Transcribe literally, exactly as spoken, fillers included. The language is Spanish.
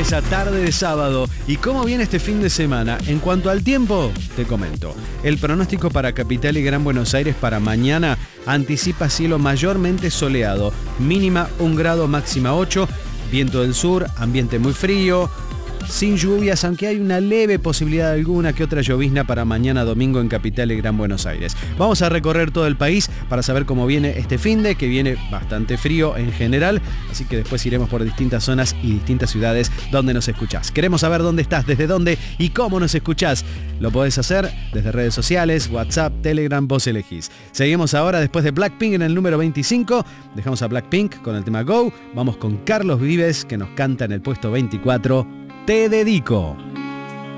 esa tarde de sábado. ¿Y cómo viene este fin de semana? En cuanto al tiempo, te comento. El pronóstico para Capital y Gran Buenos Aires para mañana anticipa cielo mayormente soleado. Mínima un grado, máxima ocho. Viento del sur, ambiente muy frío. Sin lluvias, aunque hay una leve posibilidad alguna que otra llovizna para mañana domingo en Capital y Gran Buenos Aires. Vamos a recorrer todo el país para saber cómo viene este finde, que viene bastante frío en general, así que después iremos por distintas zonas y distintas ciudades donde nos escuchás. Queremos saber dónde estás, desde dónde y cómo nos escuchás. Lo podés hacer desde redes sociales, WhatsApp, Telegram, vos elegís. Seguimos ahora después de Blackpink en el número veinticinco. Dejamos a Blackpink con el tema Go. Vamos con Carlos Vives, que nos canta en el puesto veinticuatro. Te dedico.